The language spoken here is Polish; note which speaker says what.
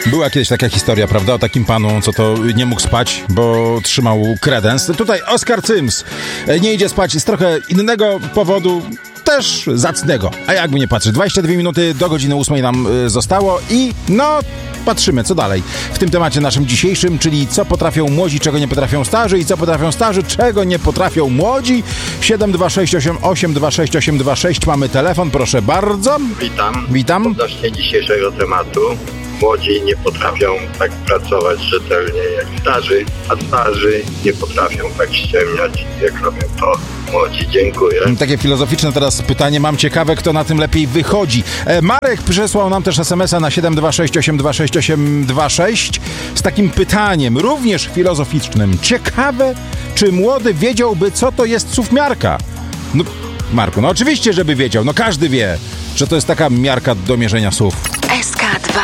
Speaker 1: Była kiedyś taka historia, prawda, o takim panu, co to nie mógł spać, bo trzymał kredens. Tutaj Oskar Cyms nie idzie spać z trochę innego powodu, też zacnego. A jakby nie patrzeć, 22 minuty do godziny 8 nam zostało i patrzymy, co dalej w tym temacie naszym dzisiejszym, czyli co potrafią młodzi, czego nie potrafią starzy i co potrafią starzy, czego nie potrafią młodzi. 7268826 mamy telefon, proszę bardzo. Witam.
Speaker 2: Odnośnie dzisiejszego tematu. Młodzi nie potrafią tak pracować rzetelnie jak starzy, a starzy nie potrafią tak ściemniać, jak robią to młodzi. Dziękuję.
Speaker 1: Takie filozoficzne teraz pytanie mam. Ciekawe, kto na tym lepiej wychodzi. Marek przysłał nam też SMS-a na 7268826 z takim pytaniem, również filozoficznym. Ciekawe, czy młody wiedziałby, co to jest suwmiarka? No, Marku, oczywiście, żeby wiedział. Każdy wie, że to jest taka miarka do mierzenia słów.